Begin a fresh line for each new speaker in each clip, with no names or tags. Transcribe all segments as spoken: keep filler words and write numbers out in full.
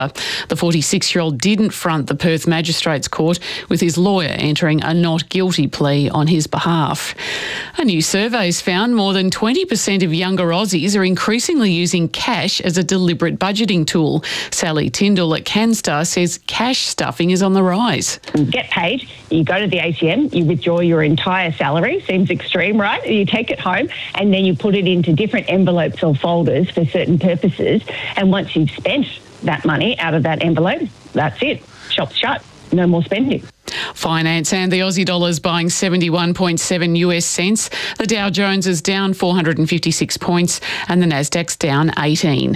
The forty-six-year-old didn't front the Perth Magistrates Court, with his lawyer entering a not guilty plea on his behalf. A new survey's found more than twenty percent of younger Aussies are increasingly using cash as a deliberate budgeting tool. Sally Tyndall at CanStar says cash stuffing is on the rise.
You get paid, you go to the A T M, you withdraw your entire salary. Seems extreme, right? You take it home and then you put it into different envelopes or folders for certain purposes. And once you've spent that money out of that envelope, that's it. Shop's shut. No more spending.
Finance and the Aussie dollar's buying seventy-one point seven US cents. The Dow Jones is down four hundred fifty-six points and the Nasdaq's down eighteen.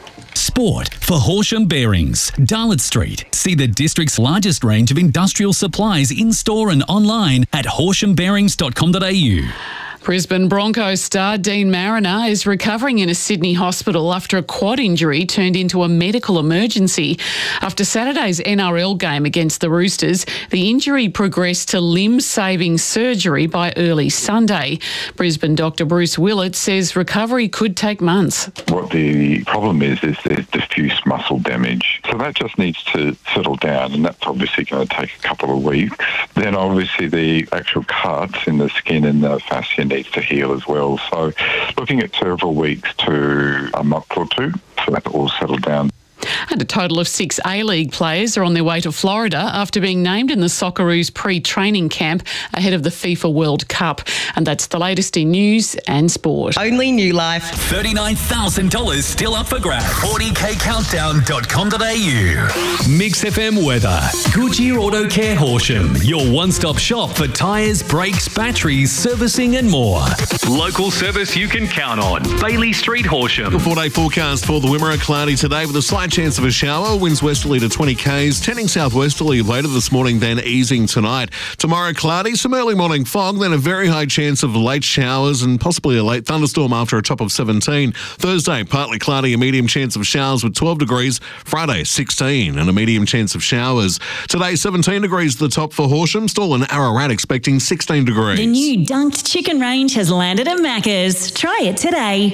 Sport for Horsham Bearings, Darlot Street. See the district's largest range of industrial supplies in-store and online at horsham bearings dot com dot a u.
Brisbane Broncos star Dean Mariner is recovering in a Sydney hospital after a quad injury turned into a medical emergency. After Saturday's N R L game against the Roosters, the injury progressed to limb-saving surgery by early Sunday. Brisbane Doctor Bruce Willett says recovery could take months.
What the problem is, is there's diffuse muscle damage. So that just needs to settle down, and that's obviously going to take a couple of weeks. Then obviously the actual cuts in the skin and the fascia needs to heal as well. So looking at several weeks to a month or two for that to all settle down.
And a total of six A-League players are on their way to Florida after being named in the Socceroos pre-training camp ahead of the FIFA World Cup. And that's the latest in news and sport.
Only New Life.
thirty-nine thousand dollars still up for grabs. forty k countdown dot com dot a u. Mix F M weather. Goodyear Auto Care Horsham. Your one-stop shop for tyres, brakes, batteries, servicing and more. Local service you can count on. Bailey Street, Horsham.
The four-day forecast for the Wimmera. Cloudy today with a slight chance of a shower. Winds westerly to twenty k's, tending southwesterly later this morning, then easing tonight. Tomorrow cloudy, some early morning fog, then a very high chance of late showers and possibly a late thunderstorm after a top of seventeen. Thursday, partly cloudy, a medium chance of showers with twelve degrees. Friday, sixteen and a medium chance of showers. Today, seventeen degrees the top for Horsham. Stall and Ararat expecting sixteen degrees.
The new dunked chicken range has landed at Macca's. Try it today.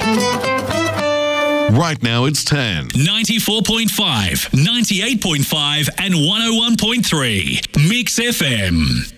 Right now it's ten.
ninety-four point five, ninety-eight point five and one oh one point three. Mix F M.